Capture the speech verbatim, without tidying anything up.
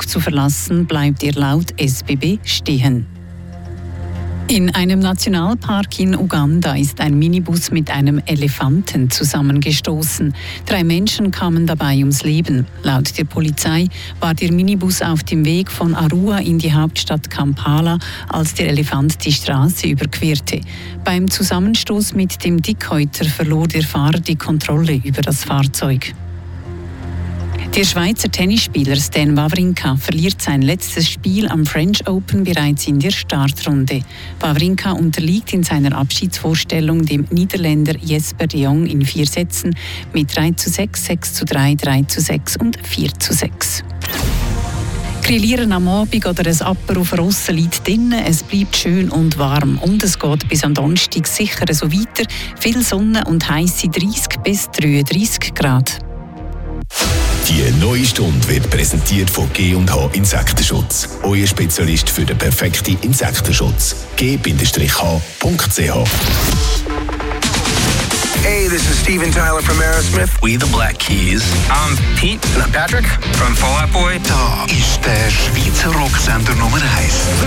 zu verlassen, bleibt er laut S B B stehen. In einem Nationalpark in Uganda ist ein Minibus mit einem Elefanten zusammengestoßen. Drei Menschen kamen dabei ums Leben. Laut der Polizei war der Minibus auf dem Weg von Arua in die Hauptstadt Kampala, als der Elefant die Straße überquerte. Beim Zusammenstoß mit dem Dickhäuter verlor der Fahrer die Kontrolle über das Fahrzeug. Der Schweizer Tennisspieler Stan Wawrinka verliert sein letztes Spiel am French Open bereits in der Startrunde. Wawrinka unterliegt in seiner Abschiedsvorstellung dem Niederländer Jesper de Jong in vier Sätzen mit drei zu sechs, sechs zu drei, drei zu sechs und vier zu sechs. Grillieren am Abend oder ein Apero verrossen liegt drinnen, es bleibt schön und warm und es geht bis am Donnerstag sicher so weiter. Viel Sonne und heisse dreißig bis dreiunddreißig Grad. Die neue Stunde wird präsentiert von G und H Insektenschutz. Euer Spezialist für den perfekten Insektenschutz. G H Punkt C H. Hey, this is Steven Tyler from Aerosmith. We the Black Keys. I'm Pete. And I'm Patrick from Fall Out Boy. Da ist der Schweizer Rocksender Nummer eins.